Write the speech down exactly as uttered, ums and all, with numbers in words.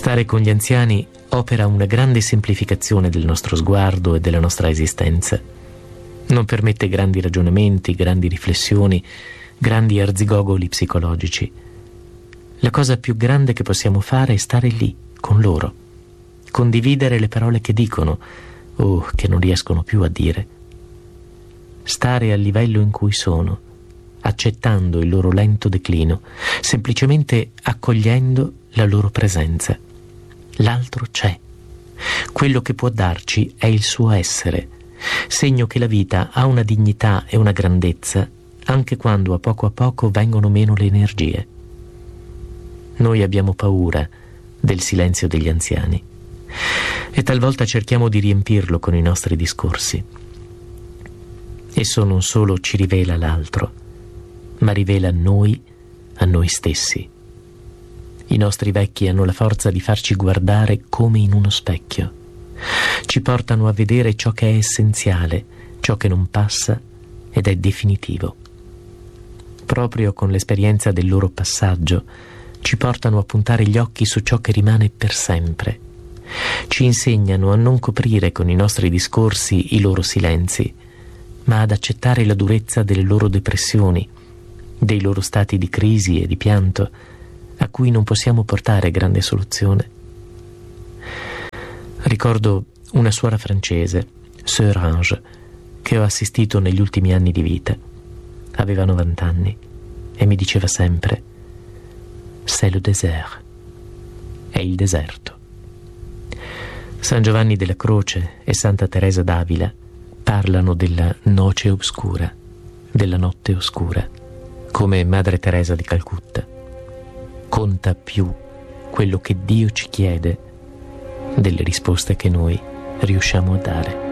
Stare con gli anziani opera una grande semplificazione del nostro sguardo e della nostra esistenza. Non permette grandi ragionamenti, grandi riflessioni, grandi arzigogoli psicologici. La cosa più grande che possiamo fare è stare lì, con loro, condividere le parole che dicono o che non riescono più a dire. Stare al livello in cui sono, accettando il loro lento declino, semplicemente accogliendo la loro presenza. L'altro c'è. Quello che può darci è il suo essere, segno che la vita ha una dignità e una grandezza anche quando a poco a poco vengono meno le energie. Noi abbiamo paura del silenzio degli anziani e talvolta cerchiamo di riempirlo con i nostri discorsi. Esso non solo ci rivela l'altro, ma rivela noi a noi stessi. I nostri vecchi hanno la forza di farci guardare come in uno specchio. Ci portano a vedere ciò che è essenziale, ciò che non passa ed è definitivo. Proprio con l'esperienza del loro passaggio ci portano a puntare gli occhi su ciò che rimane per sempre. Ci insegnano a non coprire con i nostri discorsi i loro silenzi, ma ad accettare la durezza delle loro depressioni, dei loro stati di crisi e di pianto, a cui non possiamo portare grande soluzione. Ricordo una suora francese, Sœur Ange, che ho assistito negli ultimi anni di vita. Aveva novanta anni e mi diceva sempre: «C'est le désert», è il deserto. San Giovanni della Croce e Santa Teresa d'Avila parlano della noce oscura, della notte oscura, come Madre Teresa di Calcutta. Conta più quello che Dio ci chiede delle risposte che noi riusciamo a dare.